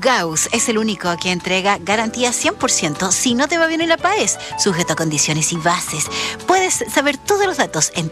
Gauss es el único que entrega garantía 100% si no te va bien en la PAES, sujeto a condiciones y bases. Puedes saber todos los datos en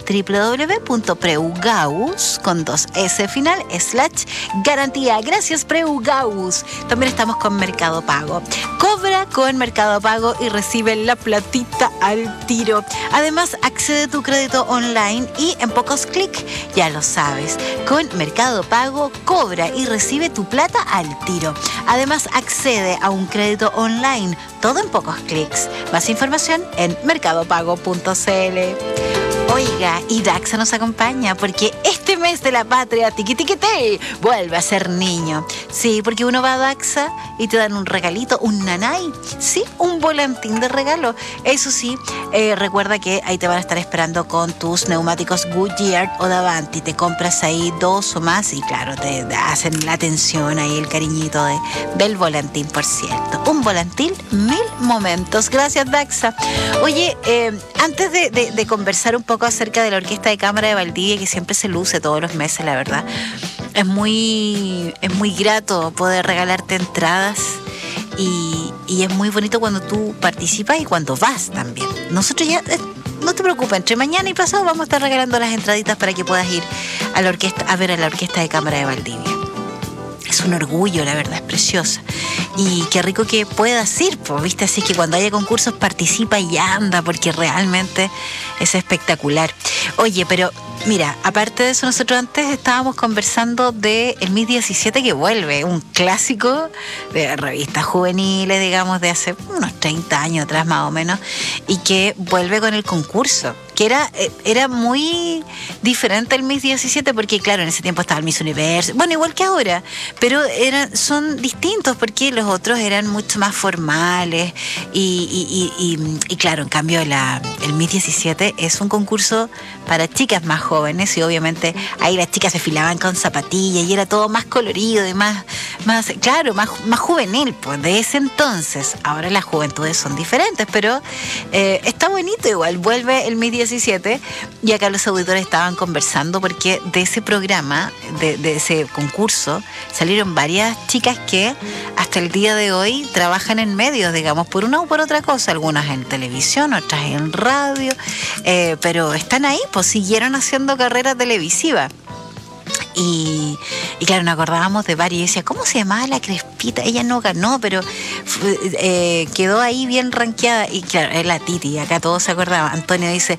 www.preugauss con 2S final /garantía. Gracias, Preugauss. También estamos con Mercado Pago. Cobra con Mercado Pago y recibe la platita al tiro. Además, accede a tu crédito online y en pocos clics, ya lo sabes. Con Mercado Pago, cobra y recibe tu plata al tiro. Además, accede a un crédito online, todo en pocos clics. Más información en mercadopago.cl. Oiga, y Daxa nos acompaña porque este mes de la patria, tiquitiquité, vuelve a ser niño. Sí, porque uno va a Daxa y te dan un regalito, un nanay, sí, un volantín de regalo. Eso sí, recuerda que ahí te van a estar esperando con tus neumáticos Goodyear o Davanti. Te compras ahí 2 o más y claro, te hacen la atención ahí, el cariñito del volantín, por cierto. Un volantín, 1000 momentos. Gracias, Daxa. Oye, antes de conversar un poco acerca de la Orquesta de Cámara de Valdivia, que siempre se luce todos los meses, la verdad, es muy grato poder regalarte entradas y es muy bonito cuando tú participas y cuando vas también. Nosotros ya, no te preocupes, entre mañana y pasado vamos a estar regalando las entraditas para que puedas ir a la orquesta, a ver a la Orquesta de Cámara de Valdivia. Es un orgullo, la verdad, es preciosa. Y qué rico que puedas ir, pues, ¿viste? Así que cuando haya concursos participa y anda, porque realmente es espectacular. Oye, pero mira, aparte de eso, nosotros antes estábamos conversando de el Miss 17 que vuelve, un clásico de revistas juveniles, digamos, de hace unos 30 años atrás más o menos, y que vuelve con el concurso, que era muy diferente el Miss 17, porque claro, en ese tiempo estaba el Miss Universo, bueno, igual que ahora, pero son distintos porque los otros eran mucho más formales y claro, en cambio el Miss 17 es un concurso para chicas más jóvenes y obviamente ahí las chicas se filaban con zapatillas y era todo más colorido y más juvenil, pues de ese entonces. Ahora las juventudes son diferentes, pero está bonito igual, vuelve el Miss 17 y acá los auditores estaban conversando porque de ese programa, de ese concurso, salieron varias chicas que hasta el día de hoy trabajan en medios, digamos, por una o por otra cosa, algunas en televisión, otras en radio, pero están ahí, pues siguieron haciendo carrera televisiva. Y claro, nos acordábamos de varios y decía, ¿cómo se llamaba la Crespita? Ella no ganó, pero quedó ahí bien rankeada. Y claro, es la Titi, acá todos se acordaban. Antonio dice,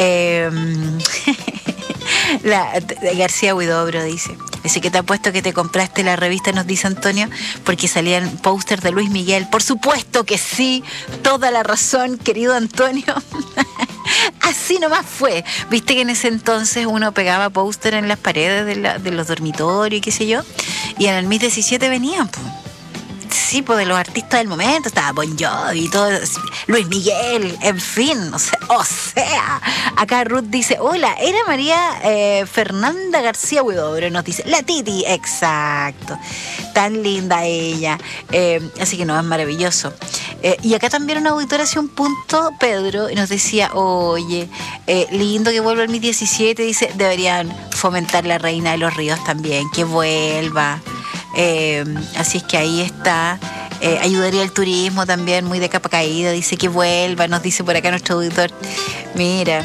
García Huidobro dice que te apuesto que te compraste la revista, nos dice Antonio, porque salían póster de Luis Miguel. Por supuesto que sí, toda la razón, querido Antonio. Así nomás fue. Viste que en ese entonces uno pegaba póster en las paredes de los dormitorios y qué sé yo, y en el Miss 17 venían, pues. Sí, pues de los artistas del momento, estaba Bon Jovi y todo, Luis Miguel, en fin, o sea, acá Ruth dice, hola, era María Fernanda García Huidobro, nos dice, la Titi, exacto, tan linda ella, así que no, es maravilloso. Y acá también una auditora hacía un punto, Pedro, y nos decía, oye, lindo que vuelva el Miss 17, dice, deberían fomentar la Reina de los Ríos también, que vuelva. Así es que ahí está, ayudaría al turismo también, muy de capa caída, dice que vuelva, nos dice por acá nuestro auditor, mira,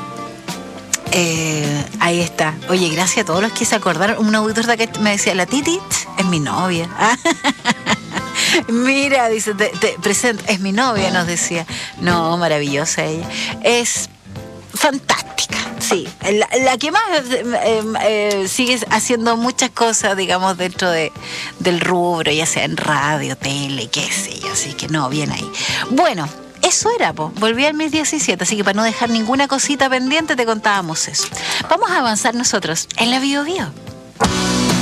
ahí está. Oye, gracias a todos los que se acordaron. Un auditor de acá me decía, la Titi es mi novia. Mira, dice, te presento, es mi novia, nos decía. No, maravillosa ella, es fantástica. Sí, la que más sigue haciendo muchas cosas, digamos, dentro del rubro, ya sea en radio, tele, qué sé yo, así que no, bien ahí. Bueno, eso era, volví al Miss 17, así que para no dejar ninguna cosita pendiente te contábamos eso. Vamos a avanzar nosotros en la Bio Bio.